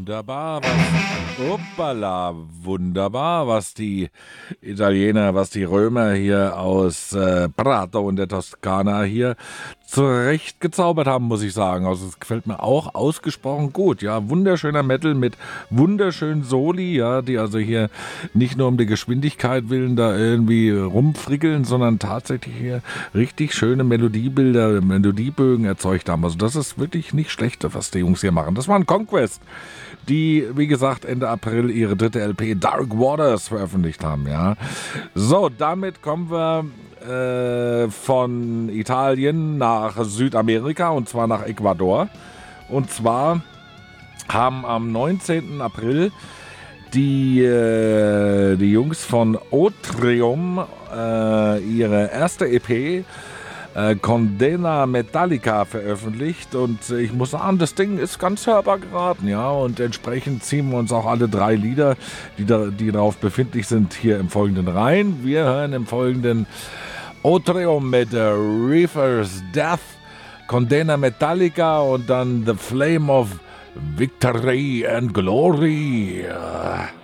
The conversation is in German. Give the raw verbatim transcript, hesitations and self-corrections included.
wunderbar, was, hoppala, wunderbar, was die Italiener, was die Römer hier aus äh, Prato und der Toskana hier zurecht gezaubert haben, muss ich sagen. Also es gefällt mir auch ausgesprochen gut, ja, wunderschöner Metal mit wunderschönen Soli, ja, die also hier nicht nur um die Geschwindigkeit willen da irgendwie rumfrickeln, sondern tatsächlich hier richtig schöne Melodiebilder, Melodiebögen erzeugt haben. Also das ist wirklich nicht schlecht, was die Jungs hier machen. Das war ein Conquest, die, wie gesagt, Ende April ihre dritte L P Dark Waters veröffentlicht haben, ja. So, damit kommen wir äh, von Italien nach Südamerika, und zwar nach Ecuador. Und zwar haben am neunzehnten April die, äh, die Jungs von Otrium äh, ihre erste E P äh, Condena Metallica veröffentlicht, und äh, ich muss sagen, das Ding ist ganz hörbar geraten, ja, und entsprechend ziehen wir uns auch alle drei Lieder, die, da, die darauf befindlich sind, hier im Folgenden rein. Wir hören im Folgenden Otrium mit äh, Reaper's Death, Condena Metallica und dann The Flame of Victory and Glory.